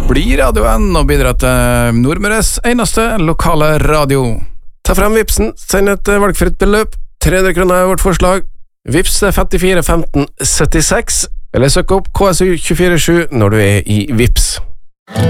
Bli radioen og bidra til Nordmøres eneste lokale radio. Ta frem Vipsen, send et valgfritt beløp. 300 kroner er vårt forslag. Vips 54 15 76, eller søk opp KSU 247 når du er i Vips.